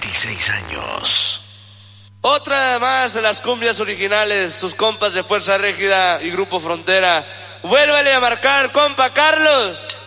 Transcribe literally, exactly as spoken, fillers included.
veintiséis años. Otra más de las cumbias originales, sus compas de Fuerza Régida y Grupo Frontera. Vuélvale a marcar, compa Carlos.